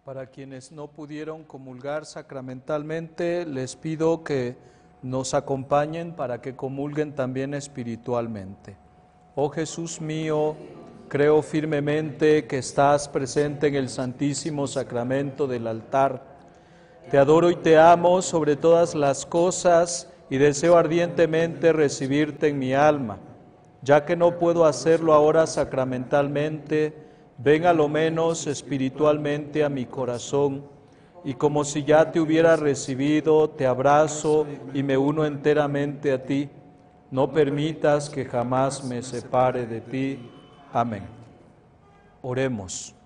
Para quienes no pudieron comulgar sacramentalmente, les pido que nos acompañen para que comulguen también espiritualmente. Oh Jesús mío, creo firmemente que estás presente en el Santísimo Sacramento del altar. Te adoro y te amo sobre todas las cosas y deseo ardientemente recibirte en mi alma. Ya que no puedo hacerlo ahora sacramentalmente, ven a lo menos espiritualmente a mi corazón, y como si ya te hubiera recibido, te abrazo y me uno enteramente a ti. No permitas que jamás me separe de ti. Amén. Oremos.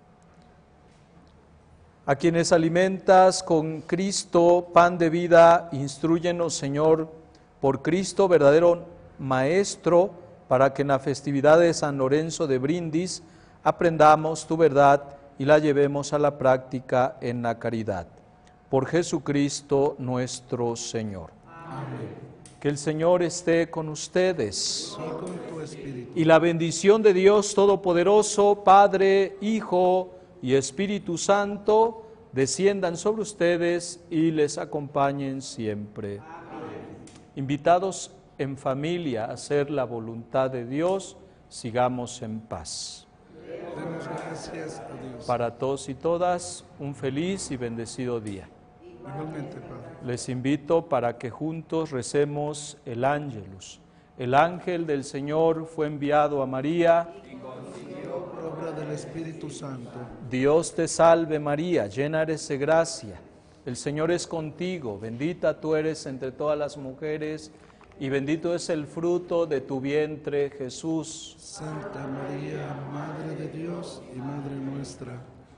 A quienes alimentas con Cristo, pan de vida, instrúyenos, Señor, por Cristo, verdadero Maestro, para que en la festividad de San Lorenzo de Brindis aprendamos tu verdad y la llevemos a la práctica en la caridad. Por Jesucristo nuestro Señor. Amén. Que el Señor esté con ustedes. Y con tu espíritu. Y la bendición de Dios Todopoderoso, Padre, Hijo y Espíritu Santo, desciendan sobre ustedes y les acompañen siempre. Amén. Invitados en familia a hacer la voluntad de Dios, sigamos en paz. Demos gracias a Dios. Para todos y todas, un feliz y bendecido día. Igualmente, Padre. Les invito para que juntos recemos el Ángelus. El ángel del Señor fue enviado a María. Y concibió por obra del Espíritu Santo. Dios te salve María, llena eres de gracia. El Señor es contigo, bendita tú eres entre todas las mujeres, y bendito es el fruto de tu vientre, Jesús. Santa María, Madre de Dios y Madre nuestra,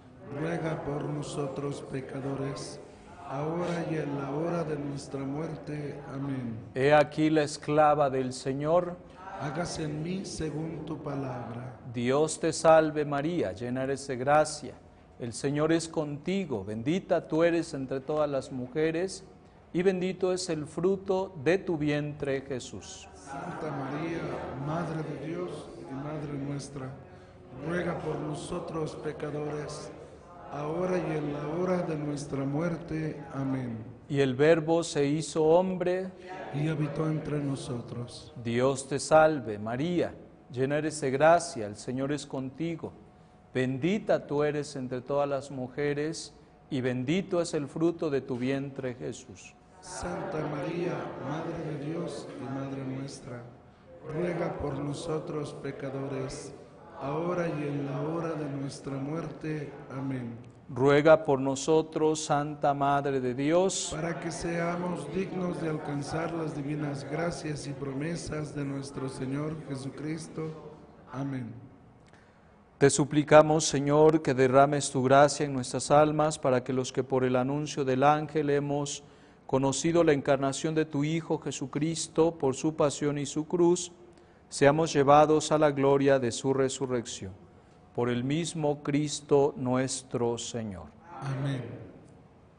ruega por nosotros pecadores, ahora y en la hora de nuestra muerte. Amén. He aquí la esclava del Señor. Hágase en mí según tu palabra. Dios te salve María, llena eres de gracia. El Señor es contigo, bendita tú eres entre todas las mujeres, y bendito es el fruto de tu vientre, Jesús. Santa María, Madre de Dios y Madre nuestra, ruega por nosotros pecadores, ahora y en la hora de nuestra muerte. Amén. Y el Verbo se hizo hombre. Y habitó entre nosotros. Dios te salve, María, llena eres de gracia, el Señor es contigo. Bendita tú eres entre todas las mujeres, y bendito es el fruto de tu vientre, Jesús. Santa María, Madre de Dios y Madre nuestra, ruega por nosotros pecadores, ahora y en la hora de nuestra muerte. Amén. Ruega por nosotros, Santa Madre de Dios, para que seamos dignos de alcanzar las divinas gracias y promesas de nuestro Señor Jesucristo. Amén. Te suplicamos, Señor, que derrames tu gracia en nuestras almas, para que los que por el anuncio del ángel hemos conocido la encarnación de tu Hijo Jesucristo, por su pasión y su cruz, seamos llevados a la gloria de su resurrección. Por el mismo Cristo nuestro Señor. Amén.